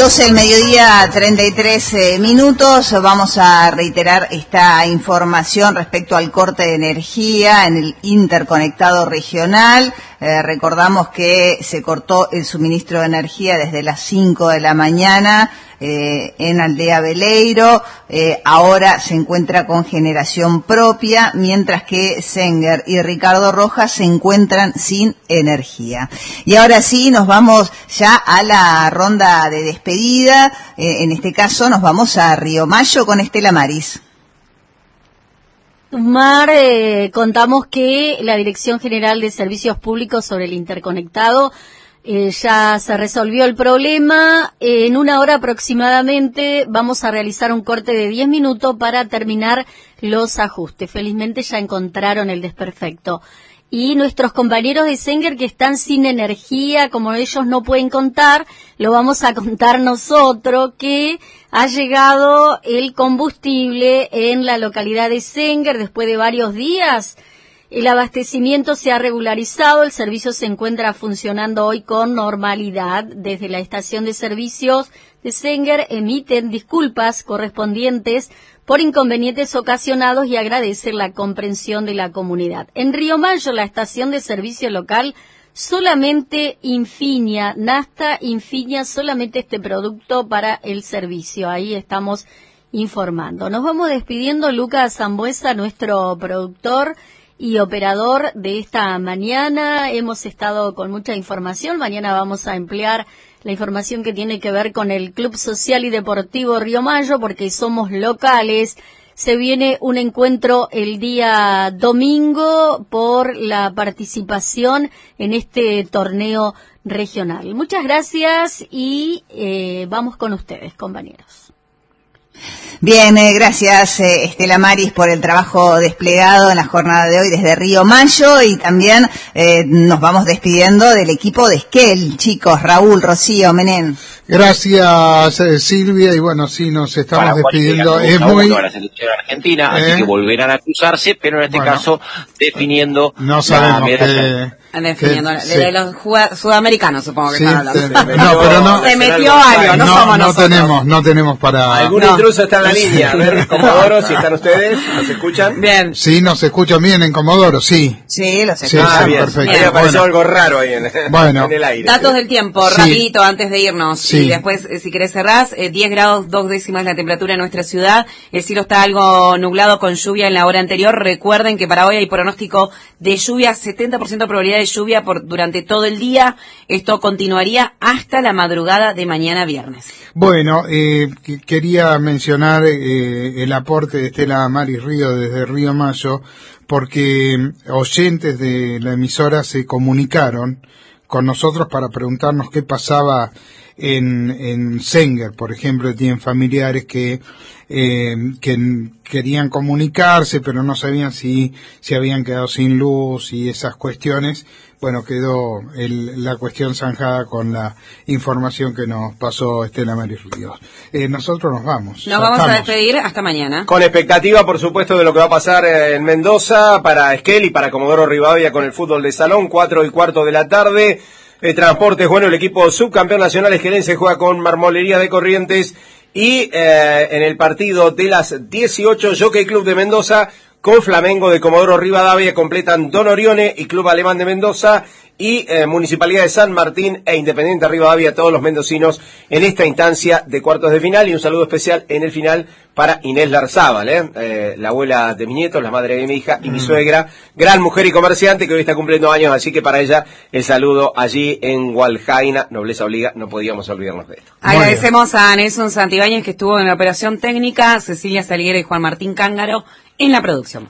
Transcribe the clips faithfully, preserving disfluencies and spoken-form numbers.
doce del mediodía, treinta y tres eh, minutos. Vamos a reiterar esta información respecto al corte de energía en el interconectado regional. Eh, recordamos que se cortó el suministro de energía desde las cinco de la mañana eh, en Aldea Veleiro. Eh, ahora se encuentra con generación propia, mientras que Senger y Ricardo Rojas se encuentran sin energía. Y ahora sí, nos vamos ya a la ronda de despedida. Eh, en este caso nos vamos a Río Mayo con Estela Maris. Mar, eh, contamos que la Dirección General de Servicios Públicos sobre el interconectado eh, ya se resolvió el problema. Eh, en una hora aproximadamente vamos a realizar un corte de diez minutos para terminar los ajustes. Felizmente ya encontraron el desperfecto. Y nuestros compañeros de Senger que están sin energía, como ellos no pueden contar, lo vamos a contar nosotros, que ha llegado el combustible en la localidad de Senger después de varios días. El abastecimiento se ha regularizado, el servicio se encuentra funcionando hoy con normalidad. Desde la estación de servicios de Senger emiten disculpas correspondientes por inconvenientes ocasionados y agradecen la comprensión de la comunidad. En Río Mayo, la estación de servicio local, solamente Infinia, Nasta Infinia, solamente este producto para el servicio. Ahí estamos informando. Nos vamos despidiendo. Lucas Zambuesa, nuestro productor y operador de esta mañana. Hemos estado con mucha información. Mañana vamos a emplear la información que tiene que ver con el Club Social y Deportivo Río Mayo, porque somos locales. Se viene un encuentro el día domingo por la participación en este torneo regional. Muchas gracias y eh, vamos con ustedes, compañeros. Bien, eh, gracias eh, Estela Maris por el trabajo desplegado en la jornada de hoy desde Río Mayo, y también eh, nos vamos despidiendo del equipo de Esquel, chicos, Raúl, Rocío, Menem. Gracias eh, Silvia, y bueno, sí, nos estamos Para despidiendo. Es muy a la selección argentina, ¿Eh? así que volverán a cruzarse, pero en este bueno, caso definiendo no sabemos la que definiendo que, de, sí. de los sudamericanos, supongo que sí, están hablando. te, no, pero no se metió algo, no, no somos no nosotros. tenemos, no tenemos para algún no. intruso está en la línea. A ver, Comodoro, si están ustedes, ¿nos escuchan? Bien. Sí, nos escuchan bien en Comodoro, sí. Sí, los Sí, Ah, sí, bien. perfecto. Ahí apareció Bueno. algo raro ahí en, Bueno. en el aire. Datos del tiempo, Sí. rapidito antes de irnos. Sí. Y después, eh, si querés cerrás, eh, diez grados, dos décimas la temperatura en nuestra ciudad. El cielo está algo nublado con lluvia en la hora anterior. Recuerden que para hoy hay pronóstico de lluvia, setenta por ciento probabilidad de lluvia por durante todo el día. Esto continuaría hasta la madrugada de mañana viernes. Bueno, eh, que- quería mencionar eh, el aporte de Estela Maris Río desde Río Mayo, porque oyentes de la emisora se comunicaron con nosotros para preguntarnos qué pasaba en, en Senger, por ejemplo. Tienen familiares que, eh, que querían comunicarse, pero no sabían si, si habían quedado sin luz y esas cuestiones. Bueno, quedó el, la cuestión zanjada con la información que nos pasó Estela Maris Ríos. Eh, nosotros nos vamos. Nos vamos Estamos. a despedir hasta mañana. Con expectativa, por supuesto, de lo que va a pasar eh, en Mendoza para Esquel y para Comodoro Rivadavia con el fútbol de salón, cuatro y cuarto de la tarde. Eh, transportes, bueno, el equipo subcampeón nacional esquelense juega con Marmolería de Corrientes, y eh, en el partido de las dieciocho, Jockey Club de Mendoza con Flamengo de Comodoro Rivadavia completan Don Orione y Club Alemán de Mendoza, y eh, Municipalidad de San Martín e Independiente Rivadavia, todos los mendocinos en esta instancia de cuartos de final. Y un saludo especial en el final para Inés Larzábal, ¿eh? Eh, la abuela de mis nietos, la madre de mi hija y mi suegra, gran mujer y comerciante que hoy está cumpliendo años, así que para ella el saludo allí en Hualjaina, nobleza obliga, no podíamos olvidarnos de esto. Agradecemos a Nelson Santibáñez, que estuvo en la operación técnica, Cecilia Salguero y Juan Martín Cángaro en la producción.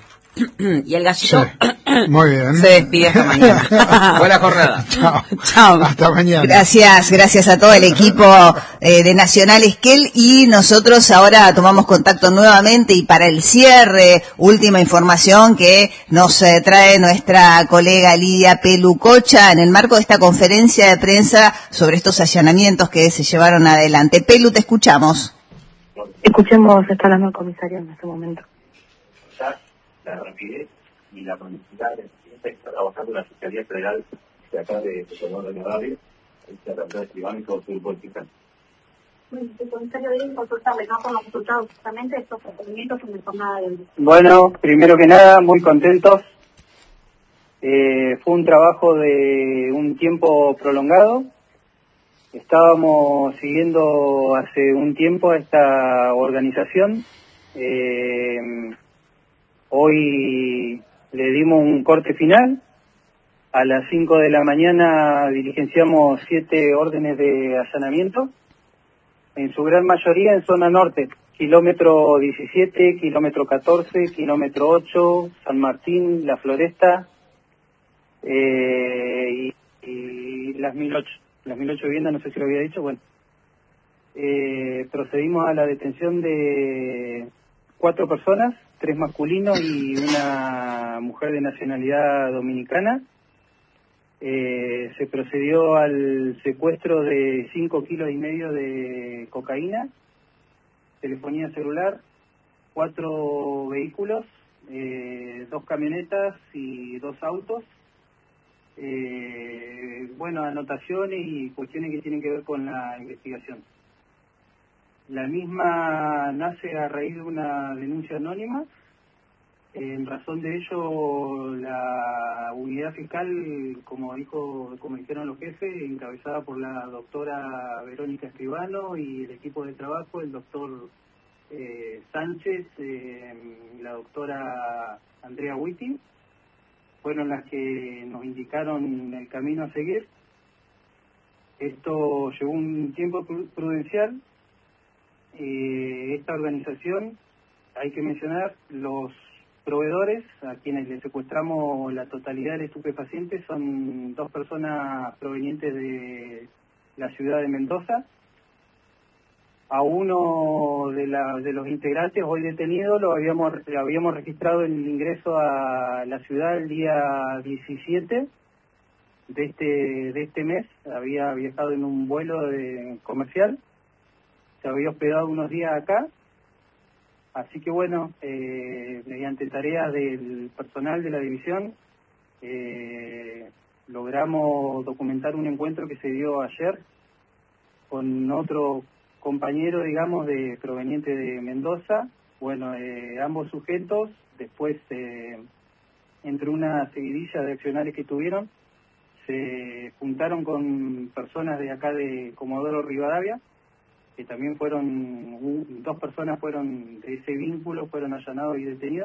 Y el gallito Sí. Muy bien. se despide esta mañana. Buena jornada. Chao. Chao. Hasta mañana. Gracias, gracias a todo el equipo eh, de Nacional Esquel, y nosotros ahora tomamos contacto nuevamente, y para el cierre, última información que nos eh, trae nuestra colega Lidia Pelucocha en el marco de esta conferencia de prensa sobre estos allanamientos que se llevaron adelante. Pelu, te escuchamos. Escuchemos, está hablando el comisario en este momento. La rapidez y la pronticidad que está trabajando la Fiscalía Federal de acá de Comodoro Rivadavia, el tratamiento de escribano y todo su grupo fiscal. Bueno, primero que nada, muy contentos. Eh, fue un trabajo de un tiempo prolongado. Estábamos siguiendo hace un tiempo a esta organización. Eh, hoy le dimos un corte final. A las cinco de la mañana diligenciamos siete órdenes de allanamiento, en su gran mayoría en zona norte, kilómetro diecisiete, kilómetro catorce, kilómetro ocho, San Martín, La Floresta eh, y, y las mil ocho. Las mil ocho viviendas, no sé si lo había dicho, bueno. Eh, procedimos a la detención de cuatro personas, tres masculinos y una mujer de nacionalidad dominicana. Eh, se procedió al secuestro de cinco kilos y medio de cocaína, telefonía celular, cuatro vehículos, eh, dos camionetas y dos autos. Eh, bueno, anotaciones y cuestiones que tienen que ver con la investigación. La misma nace a raíz de una denuncia anónima. En razón de ello, la unidad fiscal, como dijo, como dijeron los jefes, encabezada por la doctora Verónica Escribano y el equipo de trabajo, el doctor eh, Sánchez, eh, la doctora Andrea Huiti, fueron las que nos indicaron el camino a seguir. Esto llevó un tiempo prudencial. Eh, esta organización, hay que mencionar, los proveedores a quienes les secuestramos la totalidad del estupefaciente son dos personas provenientes de la ciudad de Mendoza. A uno de, la, de los integrantes hoy detenido lo habíamos, lo habíamos registrado el ingreso a la ciudad el día diecisiete de este, de este mes. Había viajado en un vuelo de, comercial, se había hospedado unos días acá. Así que bueno, eh, mediante tareas del personal de la división, eh, logramos documentar un encuentro que se dio ayer con otro compañero, digamos, de proveniente de Mendoza. Bueno, eh, ambos sujetos, después, eh, entre una seguidilla de accionarios que tuvieron, se juntaron con personas de acá de Comodoro Rivadavia, que también fueron, dos personas fueron de ese vínculo, fueron allanados y detenidos.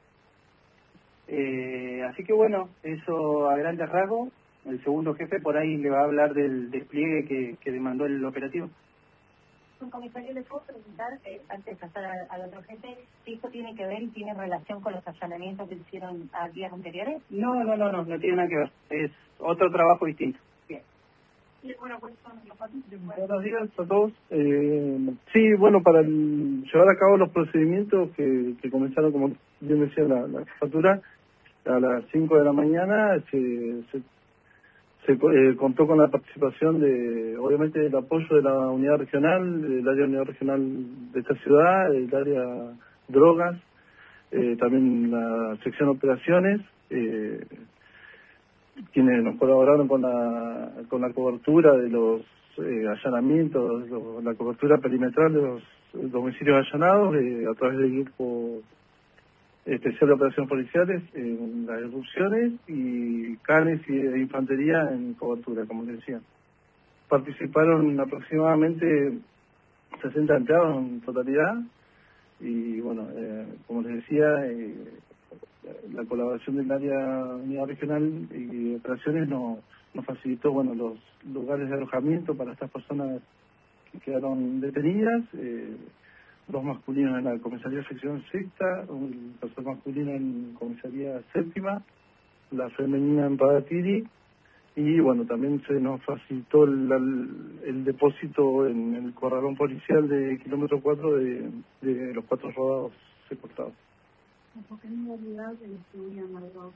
Eh, así que bueno, eso a grandes rasgos. El segundo jefe por ahí le va a hablar del despliegue que, que demandó el operativo. Un comisario, ¿le puedo preguntar, eh, antes de pasar al, al otro jefe, si esto tiene que ver y tiene relación con los allanamientos que hicieron a días anteriores? No, no, no, no, no tiene nada que ver. Es otro trabajo distinto. Bien. Y bueno, pues son los pacientes. Buenos días a todos. Eh, sí, bueno, para el, llevar a cabo los procedimientos que, que comenzaron, como bien decía la, la jefatura, a las cinco de la mañana se, se, se eh, contó con la participación de, obviamente, del apoyo de la unidad regional, del área unidad regional de esta ciudad, el área drogas, eh, también la sección operaciones, eh, quienes nos colaboraron con la con la cobertura de los eh, allanamientos, lo, la cobertura perimetral de los domicilios allanados eh, a través del grupo especial de operaciones policiales en las erupciones y canes y de infantería en cobertura, como les decía. Participaron aproximadamente sesenta empleados en totalidad y bueno, eh, como les decía, eh, la colaboración del área unidad regional y operaciones nos, nos facilitó bueno los lugares de alojamiento para estas personas que quedaron detenidas, eh, dos masculinos en la comisaría sección sexta, un tercer masculino en comisaría séptima, la femenina en Padatiri, y bueno, también se nos facilitó el, el, el depósito en el corralón policial de kilómetro cuatro de, de los cuatro rodados secuestrados. ¿Por qué no unidad de distribuían algo?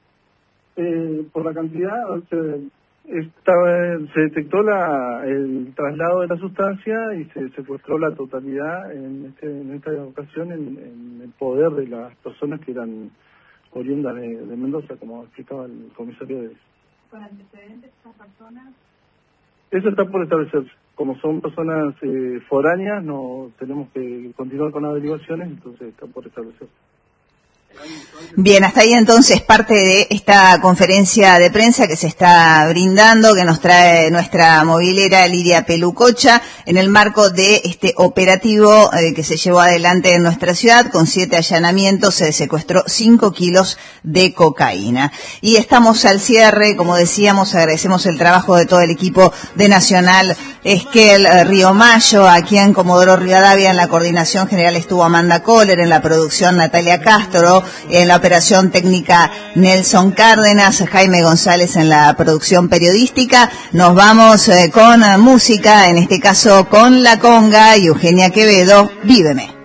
Eh, por la cantidad, o sea, estaba, se detectó la, el traslado de la sustancia y se secuestró la totalidad en, este, en esta ocasión en, en el poder de las personas que eran oriundas de, de Mendoza, como explicaba el comisario de... ¿Con antecedentes estas personas? Eso está por establecerse. como son personas eh, foráneas, no tenemos que continuar con las averiguaciones, entonces está por establecer. Bien, hasta ahí entonces parte de esta conferencia de prensa que se está brindando, que nos trae nuestra movilera Lidia Pelucocha, en el marco de este operativo eh, que se llevó adelante en nuestra ciudad. Con siete allanamientos se secuestró cinco kilos de cocaína. Y estamos al cierre, como decíamos, agradecemos el trabajo de todo el equipo de Nacional Esquel eh, Río Mayo, aquí en Comodoro Rivadavia. En la coordinación general estuvo Amanda Kohler, en la producción Natalia Castro, en la operación técnica Nelson Cárdenas, Jaime González en la producción periodística. Nos vamos eh, con uh, música, en este caso con La Conga y Eugenia Quevedo, Víveme.